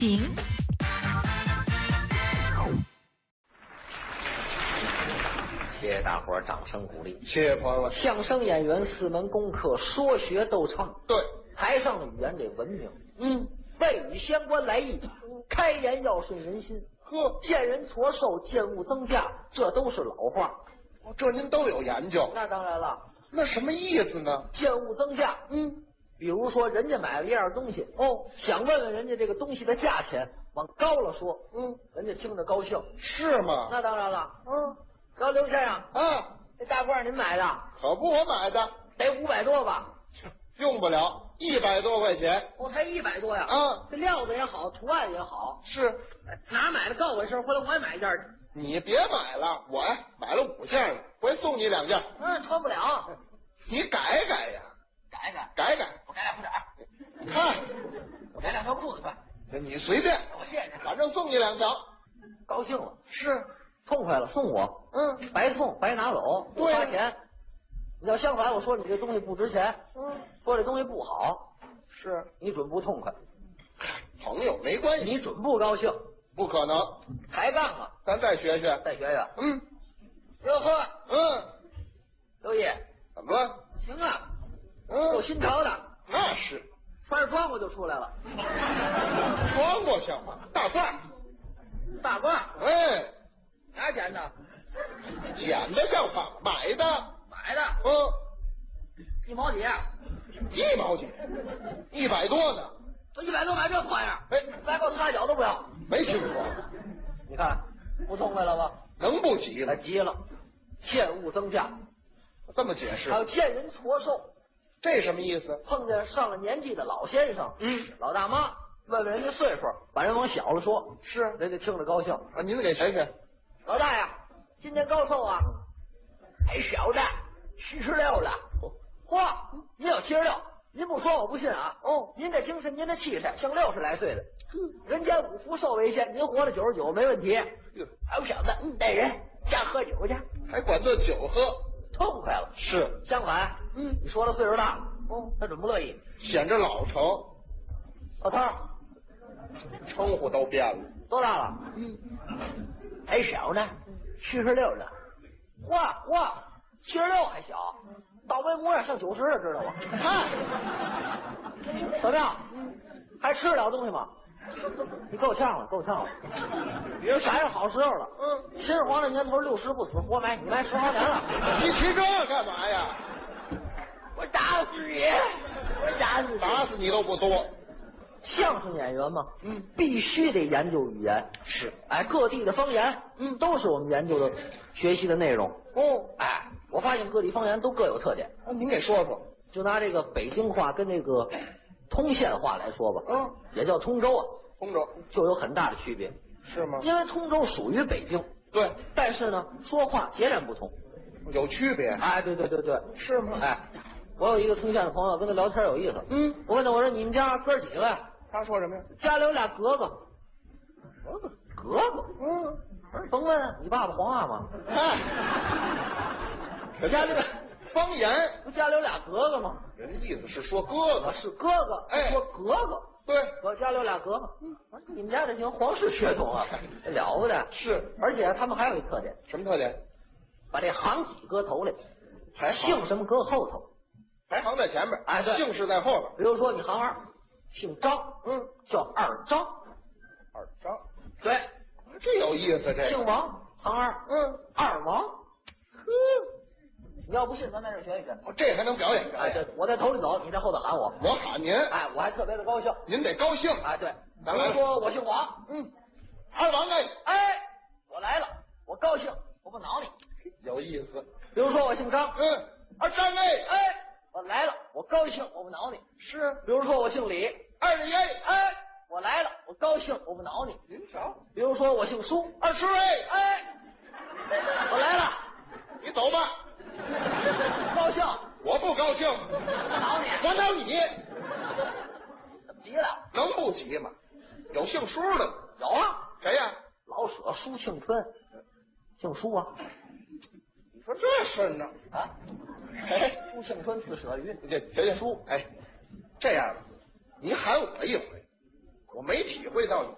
行。 谢谢大伙儿掌声鼓励。 谢谢朋友们。 相声演员4门功课，说学逗唱。 对， 台上的语言得文明。谓语相关来意，开言要顺人心。 呵， 见人矬瘦，见物增价，这都是老话。 这您都有研究。 那当然了。 那什么意思呢？ 见物增价。比如说人家买了一样东西，想问问人家这个东西的价钱，往高了说，人家听着高兴。 是吗？ 那当然了。高刘先生，这大褂您买的？ 可不我买的， 得500多吧？ 用不了，100多块钱。 我才100多呀！这料子也好，图案也好。 是哪儿买的？告我一声，回来我也买一件去。 你别买了，我呀买了5件了，我也送你2件。 穿不了。 你改改呀，改改， 我改2裤衩。 看， 我改2条裤子吧。 你随便， 我谢谢， 反正送你2条。 高兴了， 是痛快了，送我。白送白拿走，不花钱。你要相反，我说你这东西不值钱，说这东西不好， 是你准不痛快。 朋友没关系， 你准不高兴。 不可能。 抬杠了， 咱再学学， 再学学。哟呵，刘爷， 怎么了？ 行啊，够新潮的。 那是， 穿着装过就出来了。 穿过像话，大褂， 大褂，哪捡的？ 捡的像话，买的， 买的。1毛几啊 ？1毛几？100多呢。 这100多买这破玩意儿，来个擦脚都不要。 没听说。 你看不痛快了吧？ 能不急吗？ 急了。见物增价， 这么解释。 还有见人矬瘦， 这什么意思？ 碰见上了年纪的老先生，老大妈，问问人家岁数，把人往小了说， 是人家听着高兴啊。您给学学。 老大呀，今年高寿啊？还小的，76了。嚯，您有76？您不说我不信啊。您这精神，您这气势，像60来岁的。人家五福寿为先，您活了99没问题。好小子，带人上喝酒去， 还管这酒喝， 痛快了。 是相反，你说他岁数大，他准不乐意， 显着老成。 老头， 称呼都变了。 多大了？还小呢，76了。嚯，76还小，倒霉模样像90了，知道吗？怎么样？还吃得了东西吗？你够呛了。你这赶上好时候了。秦始皇这年头60不死活埋，你埋10好年了。 你提这干嘛呀？ 我打死你！ 打死你都不多。 相声演员嘛，必须得研究语言。 是， 各地的方言，都是我们研究的、学习的内容。我发现各地方言都各有特点。 您给说说。 就拿这个北京话跟这个通县话来说吧，也叫通州啊， 通州就有很大的区别。 是吗？ 因为通州属于北京， 对， 但是呢，说话截然不同， 有区别。 对， 是吗？ 我有一个通县的朋友，跟他聊天有意思。我问他，我说你们家哥几个呀？ 他说什么呀？ 家里有俩格格。格格？甭问，你爸爸黄阿玛。家里方言， 不家里有俩格格吗？ 人家意思是说哥哥， 是哥哥，说格格。 对， 我家里有俩格格。你们家这行皇室血统啊，了不得。 是， 而且他们还有一特点。 什么特点？ 把这行几搁头里，姓什么搁后头， 排行在前面， 对， 姓氏在后边。 比如说你行2，姓张，叫二张。 二张， 对， 这有意思。这姓王，行2，二王。你要不信，咱在这学一学。 这还能表演表演？ 对，我在头里走，你在后头喊我。 我喊您， 我还特别的高兴。 您得高兴。 对，比如说我姓王， 二王我来了，我高兴，我不挠你， 有意思。 比如说我姓张， 二张我来了，我高兴，我不挠你。 是， 比如说我姓李， 二李我来了，我高兴，我不挠你。 您瞧， 比如说我姓苏， 二叔我来了， 你走吧。 高兴， 我不高兴， 挠你， 我挠你， 怎么急了？ 能不急吗？有姓舒的， 有啊， 谁呀？ 老舍舒庆春，姓舒啊。 你说这事呢？ 舒庆春字舍鱼， 这舒，这样吧，你喊我一回，我没体会到你